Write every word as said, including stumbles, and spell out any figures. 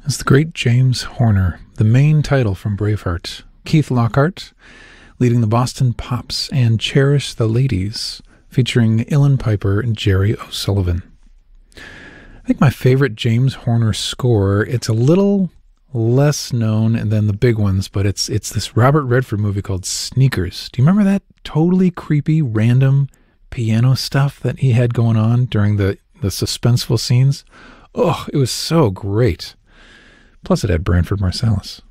It's the great James Horner, the main title from Braveheart. Keith Lockhart, leading the Boston Pops, and Cherish the Ladies, featuring Ilan Piper and Jerry O'Sullivan. I think my favorite James Horner score, it's a little less known than the big ones, but it's it's this Robert Redford movie called Sneakers. Do you remember that totally creepy, random piano stuff that he had going on during the, the suspenseful scenes? Oh, it was so great. Plus it had Branford Marsalis.